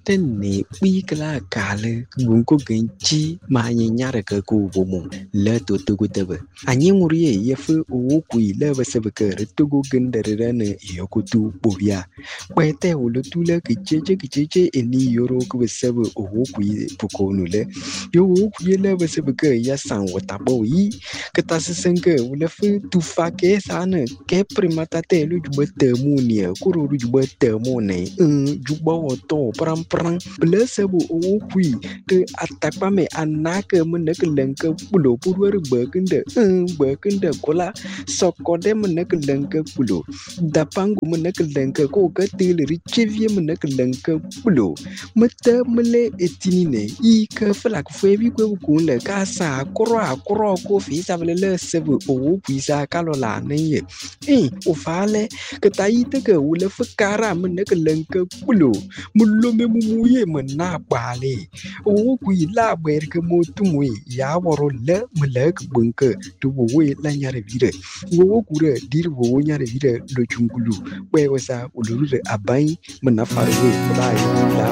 ne bikla kale gunko genchi ma nyare ka ku bomo le to tebe anyi ngurie yefu o ku ile basebe ka retugo gendere ne yokutu bobia kwete ulutule kicheche eni yoro ku basebe o ku pukonu le yo ku ile basebe ka ya san watabo yi katasenke ulefu tufake sana ke primata te lu jubete munia kuro lu jubete mone jubo to pram blessable o kui te atakpa me anake meneke lenke pulo purwer bekende kola sokode meneke lenke pulo dapangu meneke lenke ko katile richevie meneke lenke pulo mete mele etinine I ke flak febi ko kunle kasa akro ko fi savele sebe o kui sa kalola ne o fale ketaite ke ule fkara meneke lenke pulo mulo me muye mena bale o kui la ber ke motumwe ya woro le melek bunke to we la nyare vire wo kure dir wo nyare vire do chungulu we wasa ulure abai mena farwe bai